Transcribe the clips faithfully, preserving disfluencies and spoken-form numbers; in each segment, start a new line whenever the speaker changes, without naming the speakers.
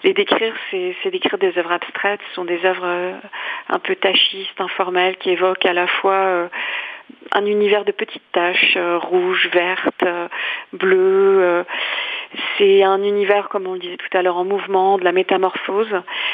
les décrire, c'est, c'est décrire des œuvres abstraites. Ce sont des œuvres euh, un peu tachistes, informelles, qui évoquent à la fois euh, un univers de petites taches, euh, rouges, vertes, euh, bleues. Euh, c'est un univers, comme on le disait tout à l'heure, en mouvement, de la métamorphose.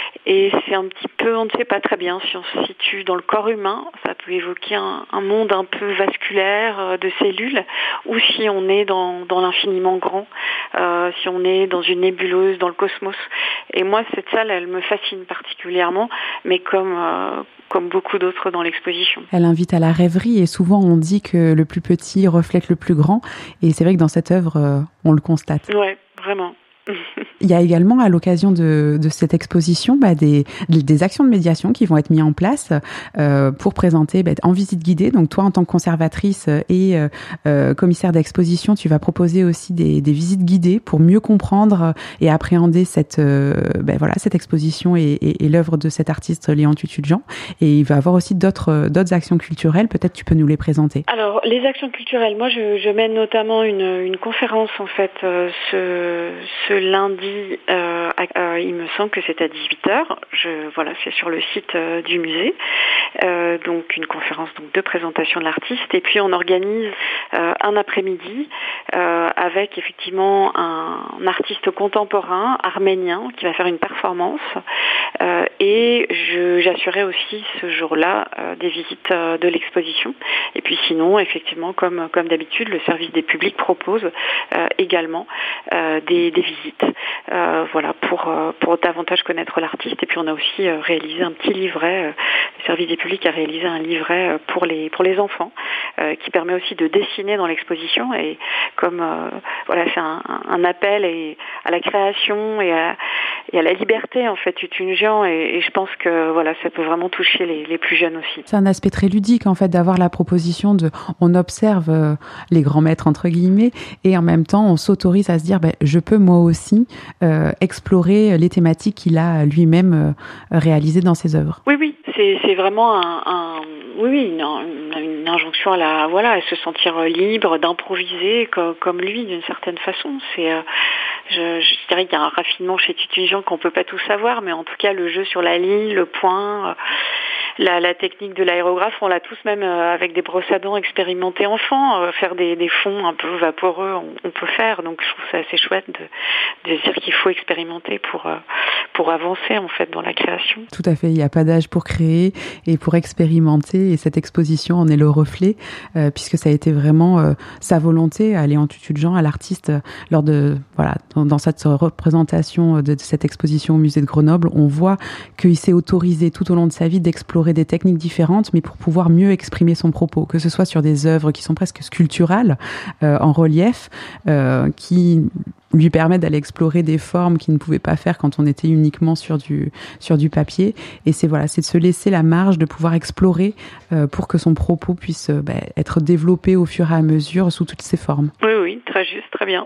Et c'est un petit peu, on ne sait pas très bien si on se situe dans le corps humain. Ça peut évoquer un, un monde un peu vasculaire euh, de cellules, ou si on est dans, dans l'infiniment grand, euh, si on est dans une nébuleuse, dans le cosmos. Et moi, cette salle, elle me fascine particulièrement, mais comme... Euh, comme beaucoup d'autres dans l'exposition.
Elle invite à la rêverie et souvent on dit que le plus petit reflète le plus grand et c'est vrai que dans cette œuvre, euh, on le constate.
Ouais, vraiment.
Il y a également, à l'occasion de, de cette exposition, bah, des, des actions de médiation qui vont être mises en place euh, pour présenter bah, en visite guidée. Donc toi, en tant que conservatrice et euh, commissaire d'exposition, tu vas proposer aussi des, des visites guidées pour mieux comprendre et appréhender cette, euh, bah, voilà, cette exposition et, et, et l'œuvre de cet artiste Léon Tutut-Jean. Et il va y avoir aussi d'autres, d'autres actions culturelles. Peut-être tu peux nous les présenter.
Alors, les actions culturelles, moi, je, je mène notamment une, une conférence, en fait, euh, ce, ce lundi, euh, à, euh, il me semble que c'est à dix-huit heures. Je, voilà, c'est sur le site euh, du musée. Euh, donc une conférence donc de présentation de l'artiste. Et puis on organise euh, un après-midi euh, avec effectivement un, un artiste contemporain arménien qui va faire une performance. Euh, et je, j'assurais aussi ce jour-là euh, des visites euh, de l'exposition. Et puis sinon, effectivement, comme comme d'habitude, le service des publics propose euh, également euh, des, des visites. Euh, voilà, pour euh, pour davantage connaître l'artiste. Et puis on a aussi euh, réalisé un petit livret. Euh, le service des publics a réalisé un livret euh, pour les pour les enfants, euh, qui permet aussi de dessiner dans l'exposition. Et comme euh, voilà, c'est un, un appel et à la création et à et à la liberté en fait Tutut-Jean. Et, et je pense que voilà, ça peut vraiment toucher les, les plus jeunes aussi.
C'est un aspect très ludique en fait d'avoir la proposition de, on observe euh, les grands maîtres entre guillemets et en même temps on s'autorise à se dire ben, je peux moi aussi euh, explorer les thématiques qu'il a lui-même euh, réalisées dans ses œuvres.
Oui oui, c'est c'est vraiment un, un oui oui une, une, une injonction à la voilà à se sentir libre d'improviser comme, comme lui d'une certaine façon. C'est euh, je, je dirais qu'il y a un raffinement chez Tutut-Jean qu'on peut pas tout savoir, mais en tout cas le jeu sur la ligne, le point. Euh, La, la technique de l'aérographe, on l'a tous même euh, avec des brosses à dents expérimenté enfant, euh, faire des, des fonds un peu vaporeux, on, on peut faire. Donc je trouve ça assez chouette de, de dire qu'il faut expérimenter pour euh, pour avancer en fait dans la création.
Tout à fait, il n'y a pas d'âge pour créer et pour expérimenter et cette exposition en est le reflet euh, puisque ça a été vraiment euh, sa volonté à Léon Tutut-Jean, à l'artiste euh, lors de voilà dans, dans cette représentation de, de cette exposition au musée de Grenoble, on voit qu'il s'est autorisé tout au long de sa vie d'explorer des techniques différentes, mais pour pouvoir mieux exprimer son propos, que ce soit sur des œuvres qui sont presque sculpturales, euh, en relief, euh, qui lui permettent d'aller explorer des formes qu'il ne pouvait pas faire quand on était uniquement sur du sur du papier. Et c'est voilà, c'est de se laisser la marge de pouvoir explorer euh, pour que son propos puisse euh, bah, être développé au fur et à mesure sous toutes ses formes.
Oui, oui, très juste, très bien.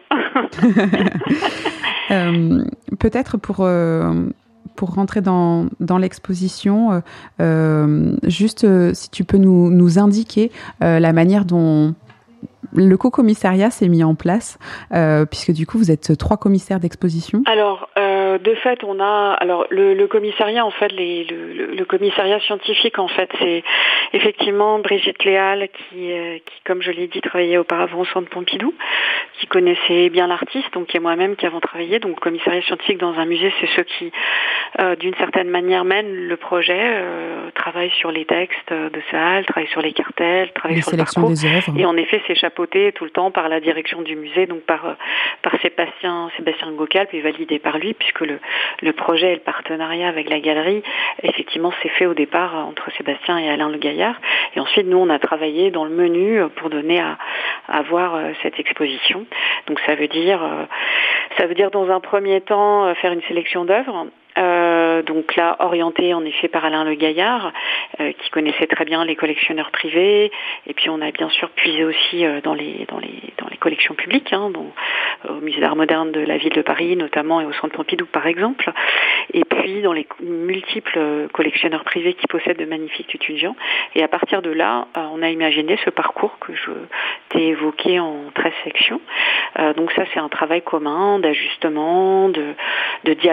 euh, peut-être pour euh, pour rentrer dans, dans l'exposition, euh, juste euh, si tu peux nous, nous indiquer euh, la manière dont le co-commissariat s'est mis en place, euh, puisque du coup vous êtes trois commissaires d'exposition.
Alors, euh, de fait, on a alors le, le commissariat en fait, les, le, le commissariat scientifique en fait, c'est effectivement Brigitte Léal qui, euh, qui, comme je l'ai dit, travaillait auparavant au Centre Pompidou, qui connaissait bien l'artiste, donc et moi-même qui avons travaillé. Donc, le commissariat scientifique dans un musée, c'est ceux qui, euh, d'une certaine manière, mènent le projet, euh, travaillent sur les textes de salle, travaillent sur les cartels, travaillent
les
sur le parcours.
Des œuvres.
Et en effet, c'est chapeauté tout le temps par la direction du musée, donc par par Sébastien Sébastien Gaucal, puis validé par lui, puisque le le projet et le partenariat avec la galerie, effectivement, s'est fait au départ entre Sébastien et Alain Le Gaillard. Et ensuite, nous, on a travaillé dans le menu pour donner à à voir cette exposition. Donc ça veut dire ça veut dire dans un premier temps faire une sélection d'œuvres. Euh, donc là, orienté en effet par Alain Le Gaillard, euh, qui connaissait très bien les collectionneurs privés, et puis on a bien sûr puisé aussi euh, dans les dans les dans les collections publiques, hein, dont, euh, au musée d'art moderne de la ville de Paris notamment et au Centre Pompidou par exemple, et puis dans les multiples collectionneurs privés qui possèdent de magnifiques Tutut-Jean. Et à partir de là, euh, on a imaginé ce parcours que je t'ai évoqué en treize sections. Euh, donc ça, c'est un travail commun d'ajustement, de de dialogue